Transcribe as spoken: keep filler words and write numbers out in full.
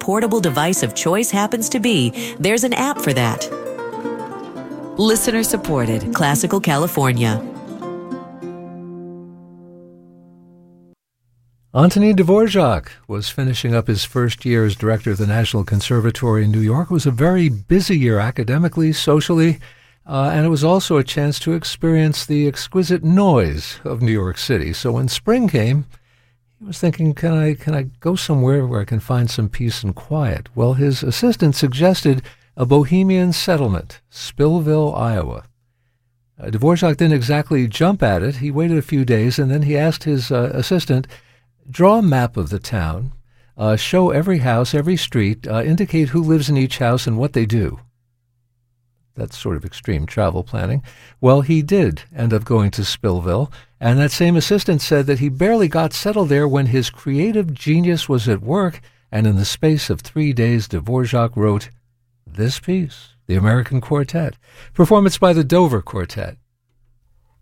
portable device of choice happens to be, there's an app for that. Listener supported, Classical California. Antonin Dvorak was finishing up his first year as director of the National Conservatory in New York. It was a very busy year academically, socially, uh, and it was also a chance to experience the exquisite noise of New York City. So when spring came, he was thinking, can I can I go somewhere where I can find some peace and quiet? Well, his assistant suggested a bohemian settlement, Spillville, Iowa. Uh, Dvorak didn't exactly jump at it. He waited a few days, and then he asked his uh, assistant, draw a map of the town, uh, show every house, every street, uh, indicate who lives in each house and what they do. That's sort of extreme travel planning. Well, he did end up going to Spillville, and that same assistant said that he barely got settled there when his creative genius was at work, and in the space of three days, Dvorak wrote this piece, The American Quartet, performance by the Dover Quartet.